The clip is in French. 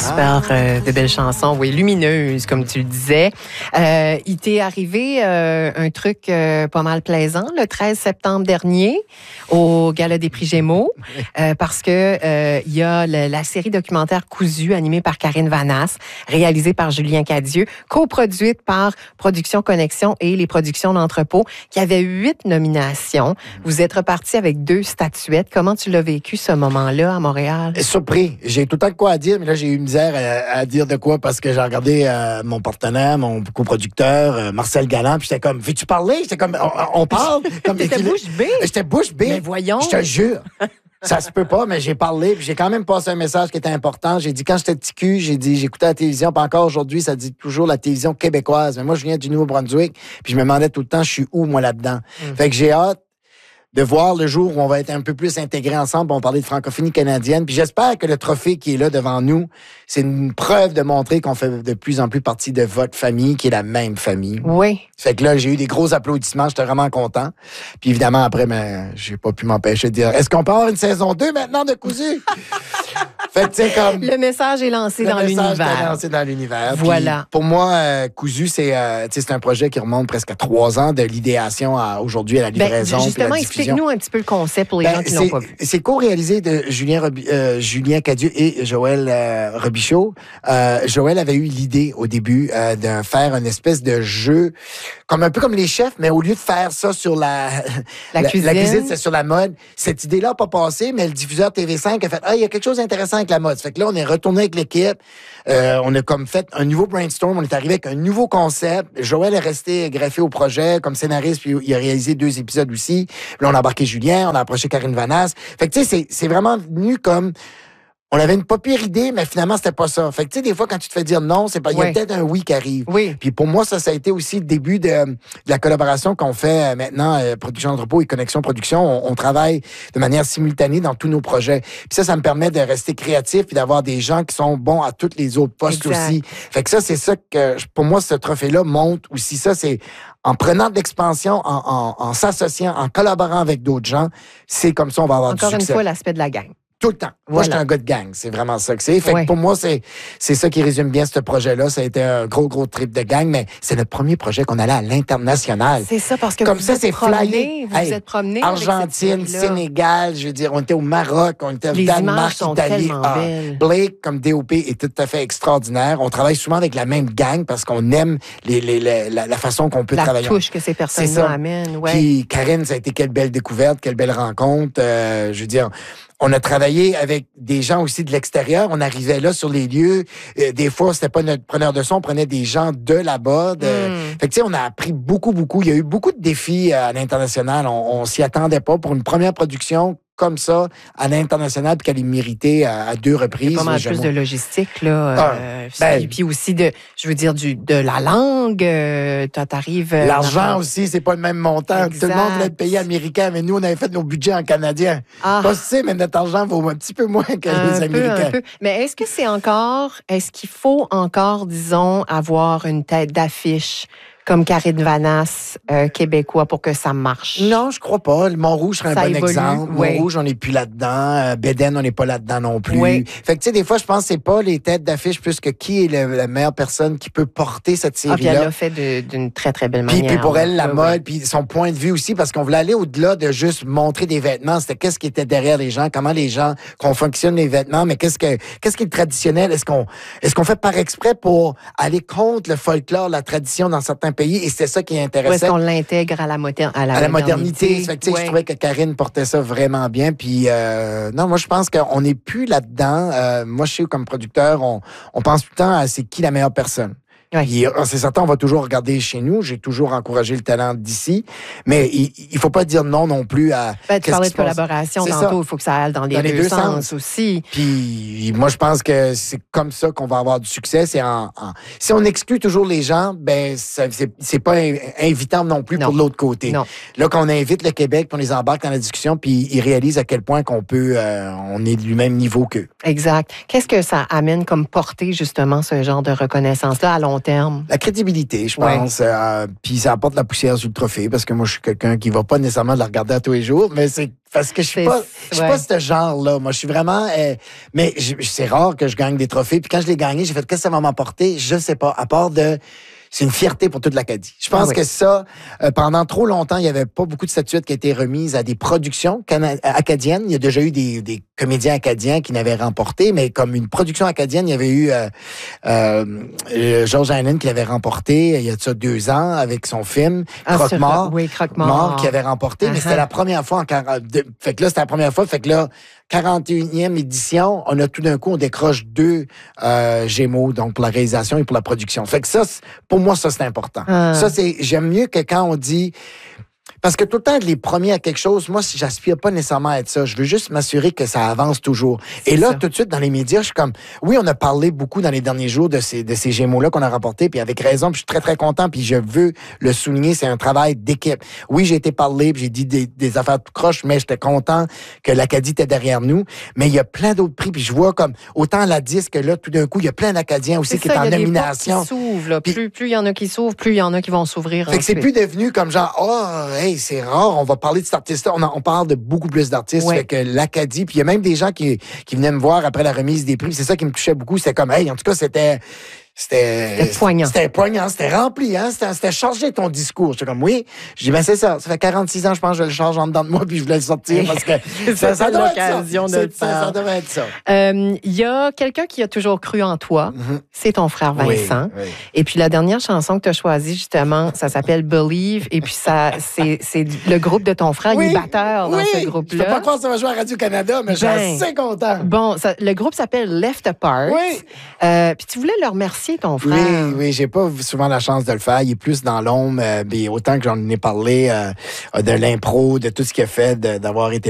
De belles chansons, oui, lumineuses, comme tu le disais. Il t'est arrivé un truc pas mal plaisant le 13 septembre dernier au Gala des Prix Gémeaux, parce que il y a la série documentaire Cousu, animée par Karine Vanasse, réalisée par Julien Cadieux, coproduite par Production Connexion et les Productions d'Entrepôt, qui avait 8 nominations. Vous êtes reparti avec 2 statuettes. Comment tu l'as vécu, ce moment-là, à Montréal? Surpris. J'ai tout le temps de quoi à dire, mais là, j'ai eu misère à dire de quoi parce que j'ai regardé mon partenaire, mon coproducteur, Marcel Galland, puis j'étais comme, veux-tu parler? J'étais comme, on parle? T'étais bouche bée. J'étais bouche bée. Mais voyons. Je te jure. Ça se peut pas, mais j'ai parlé, puis j'ai quand même passé un message qui était important. J'ai dit, quand j'étais petit cul, j'écoutais la télévision, puis encore aujourd'hui, ça dit toujours la télévision québécoise. Mais moi, je viens du Nouveau-Brunswick, puis je me demandais tout le temps, je suis où, moi, là-dedans? Fait que j'ai hâte de voir le jour où on va être un peu plus intégrés ensemble. On va parler de francophonie canadienne. Puis j'espère que le trophée qui est là devant nous, c'est une preuve de montrer qu'on fait de plus en plus partie de votre famille, qui est la même famille. Oui. Fait que là, j'ai eu des gros applaudissements. J'étais vraiment content. Puis évidemment, après, j'ai pas pu m'empêcher de dire, est-ce qu'on peut avoir une saison 2 maintenant de Cousu? Fait que, tu sais, comme... Le message est lancé dans l'univers. Le message est lancé dans l'univers. Voilà. Puis, pour moi, Cousu, c'est un projet qui remonte presque à 3 ans de l'idéation à aujourd'hui à la livraison. Justement, explique-nous un petit peu le concept pour les gens qui l'ont pas vu. C'est co-réalisé de Julien Cadieux et Joël Robichaud. Joël avait eu l'idée au début de faire une espèce de jeu, un peu comme les chefs, mais au lieu de faire ça sur la cuisine, c'est sur la mode. Cette idée-là n'a pas passé, mais le diffuseur TV5 a fait, il y a quelque chose d'intéressant avec la mode. Fait que là, on est retourné avec l'équipe. On a comme fait un nouveau brainstorm. On est arrivé avec un nouveau concept. Joël est resté greffé au projet comme scénariste, puis il a réalisé 2 épisodes aussi. Puis là, on a embarqué Julien, on a approché Karine Vanasse. Fait que tu sais, c'est vraiment venu comme... On avait une pas pire idée, mais finalement, c'était pas ça. Fait que, tu sais, des fois, quand tu te fais dire non, c'est pas, il y a peut-être un oui qui arrive. Oui. Puis pour moi, ça a été aussi le début de la collaboration qu'on fait maintenant, Production Entrepôt et Connexion Production. On travaille de manière simultanée dans tous nos projets. Puis ça me permet de rester créatif et d'avoir des gens qui sont bons à tous les autres postes aussi. Fait que ça, c'est ça que, pour moi, ce trophée-là montre aussi ça. C'est en prenant de l'expansion, en s'associant, en collaborant avec d'autres gens, c'est comme ça on va avoir du succès. Encore une fois, l'aspect de la gang. Tout le temps. Moi, j'étais un gars de gang. C'est vraiment ça que c'est. Fait que pour moi, c'est ça qui résume bien ce projet-là. Ça a été un gros trip de gang, mais c'est le premier projet qu'on allait à l'international. C'est ça, parce que comme vous ça, êtes c'est flyé. Vous êtes promené. Argentine, Sénégal, je veux dire, on était au Maroc, on était au Danemark, Italie. Blake, comme DOP, est tout à fait extraordinaire. On travaille souvent avec la même gang parce qu'on aime la façon qu'on peut travailler. La touche que ces personnes-là amènent. Ouais. Puis Karine, ça a été quelle belle découverte, quelle belle rencontre. Je veux dire, on a travaillé avec des gens aussi de l'extérieur. On arrivait là sur les lieux. Des fois, c'était pas notre preneur de son. On prenait des gens de là-bas. Fait que, tu sais, on a appris beaucoup. Il y a eu beaucoup de défis à l'international. On s'y attendait pas pour une première production comme ça à l'international puis qu'elle est méritée à 2 reprises. Il y a pas mal plus de logistique, là. Puis aussi de la langue. T'arrives... L'argent aussi, c'est pas le même montant. Exact. Tout le monde voulait être payé américain, mais nous, on avait fait nos budgets en canadien. Pas si, mais notre argent vaut un petit peu moins que les Américains. Un peu. Mais est-ce qu'il faut encore, disons, avoir une tête d'affiche comme Karine Vanasse, québécois, pour que ça marche? Non, je crois pas. Le Montrouge serait un bon exemple. Oui. Montrouge, on n'est plus là-dedans. Bédène, on n'est pas là-dedans non plus. Oui. Fait que, tu sais, des fois, je pense que c'est pas les têtes d'affiche plus que qui est la meilleure personne qui peut porter cette série-là. Puis elle l'a fait d'une très, très belle manière. Puis pour elle, la mode, puis son point de vue aussi, parce qu'on voulait aller au-delà de juste montrer des vêtements. C'était qu'est-ce qui était derrière les gens, comment les gens, qu'on fonctionne les vêtements, mais qu'est-ce qui est traditionnel? Est-ce qu'on fait par exprès pour aller contre le folklore, la tradition dans certains pays? Et c'est ça qui est intéressant. Ou est-ce qu'on l'intègre à la modernité? Fait que, je trouvais que Karine portait ça vraiment bien. Puis, non, moi, je pense qu'on n'est plus là-dedans. Moi, je sais, comme producteur, on pense tout le temps à c'est qui la meilleure personne. Oui. C'est certain, on va toujours regarder chez nous. J'ai toujours encouragé le talent d'ici. Mais il faut pas dire non plus à... tu parlais de collaboration tantôt. Il faut que ça aille dans les deux sens aussi. Puis moi, je pense que c'est comme ça qu'on va avoir du succès. Si on exclut toujours les gens, ben c'est pas invitant non plus pour l'autre côté. Non. Là, quand on invite le Québec, puis on les embarque dans la discussion, puis ils réalisent à quel point qu'on peut... on est du même niveau qu'eux. Exact. Qu'est-ce que ça amène comme portée, justement, ce genre de reconnaissance-là à long terme? La crédibilité, je pense. Puis ça apporte la poussière sur le trophée parce que moi, je suis quelqu'un qui va pas nécessairement la regarder à tous les jours, mais c'est parce que je suis pas ce genre-là. Moi, je suis vraiment... mais c'est rare que je gagne des trophées. Puis quand je l'ai gagné, j'ai fait, qu'est-ce que ça va m'apporter? Je sais pas. À part de... C'est une fierté pour toute l'Acadie. Je pense que ça, pendant trop longtemps, il n'y avait pas beaucoup de statuettes qui étaient remises à des productions acadiennes. Il y a déjà eu des comédiens acadiens qui n'avaient remporté, mais comme une production acadienne, il y avait eu George Hannon qui l'avait remporté il y a de ça 2 ans avec son film Croque-Mort. Oui, Croque-Mort. Qui avait remporté, mais c'était la première fois fait que là, c'était la première fois. Fait que là, 41e édition, on a tout d'un coup, on décroche 2 Gémeaux, donc pour la réalisation et pour la production. Fait que ça, pour moi, ça, c'est important. Ça, j'aime mieux que quand on dit... Parce que tout le temps, les premiers à quelque chose, moi, si j'aspire pas nécessairement à être ça, je veux juste m'assurer que ça avance toujours. Et là, tout de suite, dans les médias, je suis comme, oui, on a parlé beaucoup dans les derniers jours de ces Gémeaux-là qu'on a rapportés, puis avec raison, puis je suis très, très content, puis je veux le souligner, c'est un travail d'équipe. Oui, j'ai été parlé, puis j'ai dit des affaires tout croches, mais j'étais content que l'Acadie était derrière nous. Mais il y a plein d'autres prix, puis je vois comme, autant la disque, là, tout d'un coup, il y a plein d'Acadiens aussi qui est en nomination. Qui s'ouvrent, là. Plus il y en a qui s'ouvrent, plus il y en a qui vont s'ouvrir. Fait que c'est plus devenu comme genre, hey, c'est rare, on va parler de cet artiste-là. On parle de beaucoup plus d'artistes. Fait que l'Acadie, puis il y a même des gens qui venaient me voir après la remise des prix. C'est ça qui me touchait beaucoup. C'était comme, hey, en tout cas, c'était poignant. C'était poignant, c'était rempli, hein? C'était chargé ton discours. J'étais comme, oui. Je dis, ben c'est ça. Ça fait 46 ans, je pense, que je le charge en dedans de moi, puis je voulais le sortir parce que ça doit l'occasion de ça devrait être ça. Il y a quelqu'un qui a toujours cru en toi. C'est ton frère Vincent. Oui. Et puis la dernière chanson que tu as choisie, justement, ça s'appelle Believe. Et puis c'est le groupe de ton frère. Il est batteur dans ce groupe-là. Je peux pas croire que ça va jouer à Radio-Canada, mais je suis assez content. Bon, le groupe s'appelle Left Apart. Oui. Puis tu voulais le remercier, ton frère. Oui, j'ai pas souvent la chance de le faire. Il est plus dans l'ombre. Autant que j'en ai parlé de l'impro, de tout ce qu'il a fait, d'avoir été